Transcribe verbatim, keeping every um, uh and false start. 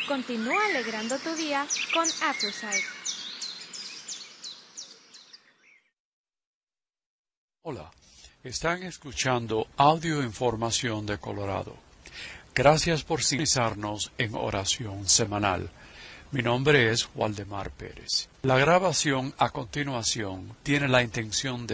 Continúa alegrando tu día con Aftersight. Hola, están escuchando Audio Información de Colorado. Gracias por sintonizarnos en oración semanal. Mi nombre es Waldemar Pérez. La grabación a continuación tiene la intención de